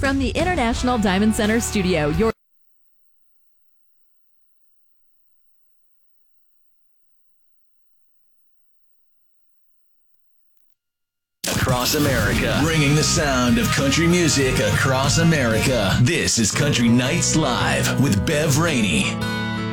From the International Diamond Center Studio, Across America, bringing the sound of country music across America. This is Country Nights Live with Bev Rainey.